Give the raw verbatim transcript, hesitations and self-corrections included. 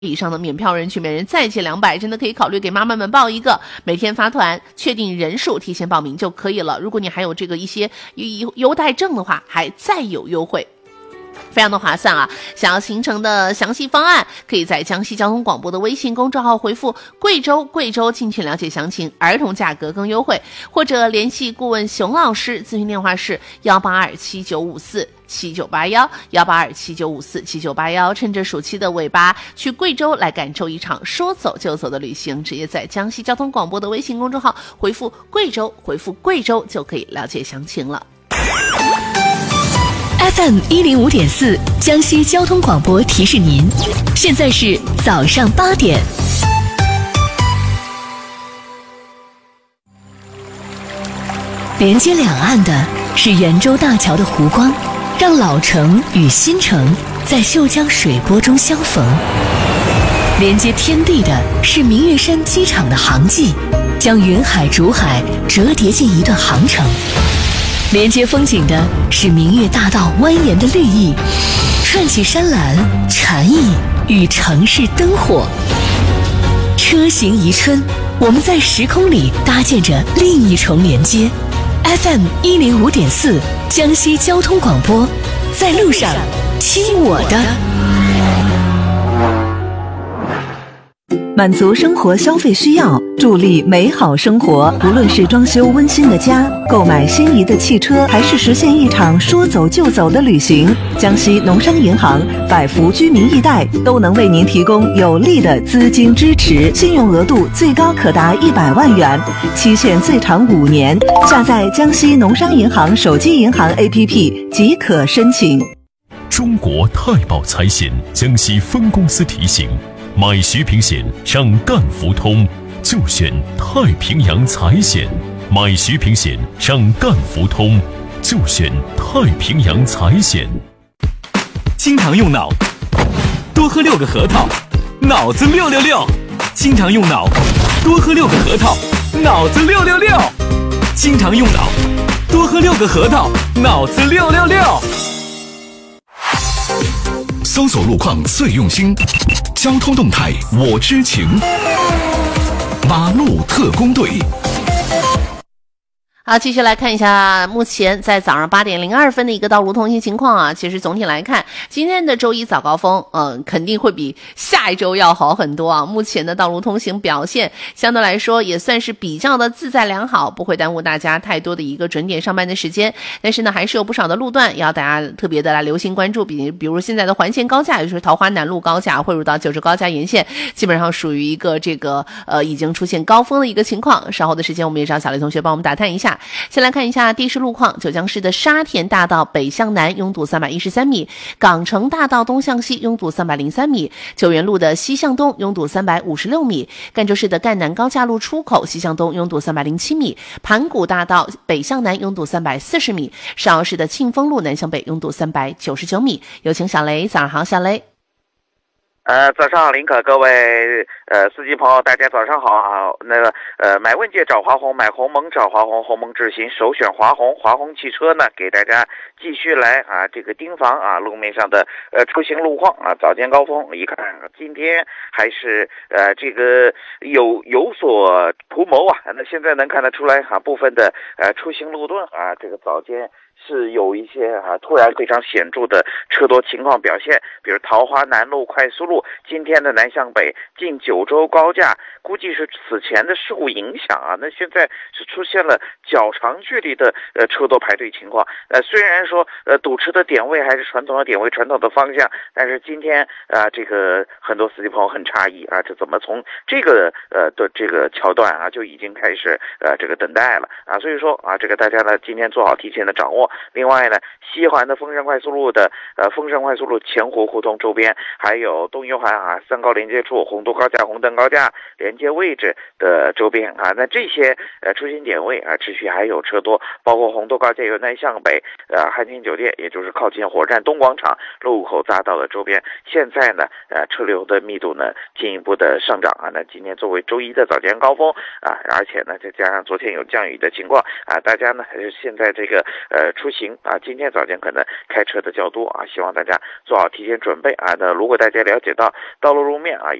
以上的免票人群，每人再借两百，真的可以考虑给妈妈们报一个，每天发团，确定人数提前报名就可以了。如果你还有这个一些优优待证的话，还再有优惠。非常的划算啊！想要行程的详细方案，可以在江西交通广播的微信公众号回复贵州贵州进去了解详情，儿童价格更优惠，或者联系顾问熊老师，咨询电话是幺八二七九五四七九八幺幺八二七九五四七九八幺。趁着暑期的尾巴，去贵州来感受一场说走就走的旅行，直接在江西交通广播的微信公众号回复贵州，回复贵州就可以了解详情了。 F M 一零五点四，江西交通广播提示您，现在是早上八点。连接两岸的是圆洲大桥的湖光，让老城与新城在秀江水波中相逢。连接天地的是明月山机场的航迹，将云海竹海折叠进一段航程。连接风景的是明月大道蜿蜒的绿意，串起山岚禅意与城市灯火。车行宜春，我们在时空里搭建着另一重连接。F M 一零五点四，江西交通广播，在路上听我的。 满足生活消费需要，助力美好生活。无论是装修温馨的家，购买心仪的汽车，还是实现一场说走就走的旅行，江西农商银行百福居民易贷都能为您提供有力的资金支持，信用额度最高可达一百万元，期限最长五年。下载江西农商银行手机银行 A P P 即可申请。 中国太保财险江西分公司提醒：买徐平险上赣福通，就选太平洋财险；买徐平险上赣福通，就选太平洋财险。 经常用脑，多喝六个核桃，脑子六六六；经常用脑，多喝六个核桃，脑子六六六；经常用脑，多喝六个核桃，脑子六六六。 搜索路况最用心，交通动态我知情，马路特工队。 好，继续来看一下目前在早上八点零二分的一个道路通行情况啊。其实总体来看，今天的周一早高峰，嗯，肯定会比下一周要好很多啊。目前的道路通行表现相对来说也算是比较的自在良好，不会耽误大家太多的一个准点上班的时间。但是呢，还是有不少的路段也要大家特别的来留心关注，比比如现在的环线高架，也就是桃花南路高架汇入到九州高架沿线，基本上属于一个这个呃已经出现高峰的一个情况。稍后的时间，我们也让小雷同学帮我们打探一下。先来看一下地势路况，九江市的沙田大道北向南拥堵三百一十三米，港城大道东向西拥堵三百零三米，九原路的西向东拥堵三百五十六米，赣州市的赣南高架路出口西向东拥堵三百零七米，盘古大道北向南拥堵三百四十米，邵阳市的庆丰路南向北拥堵三百九十九米。有请小雷，早上好，小雷。 呃，早上好，林可，各位呃司机朋友，大家早上好。那个呃，买问界找华虹，买鸿蒙找华虹，鸿蒙智行首选华虹。华虹汽车呢，给大家继续来啊这个盯防啊路面上的呃出行路况啊。早间高峰一看，今天还是呃这个有有所图谋啊。那现在能看得出来啊，部分的呃出行路段啊，这个早间是有一些啊突然非常显著的车多情况表现，比如桃花南路快速路今天的南向北进九州高架，估计是此前的事故影响啊，那现在是出现了较长距离的呃车多排队情况。呃，虽然说呃堵车的点位还是传统的点位、传统的方向，但是今天啊、呃、这个很多司机朋友很诧异啊，这怎么从这个呃的这个桥段啊就已经开始呃这个等待了啊？所以说啊，这个大家呢今天做好提前的掌握。另外呢，西环的丰山快速路的呃丰山快速路前湖胡同周边，还有东优环啊三高连接处、红都高架、红灯高架连接位置的周边啊，那这些呃出行点位啊持续还有车多，包括红都高架由南向北，呃汉庭酒店也就是靠近火车站东广场路口匝道的周边，现在呢呃车流的密度呢进一步的上涨啊，那今天作为周一的早间高峰啊，而且呢再加上昨天有降雨的情况啊，大家呢还是现在这个呃出行啊，今天早间可能开车的较多啊，希望大家做好提前准备啊。那如果大家了解到道路路面啊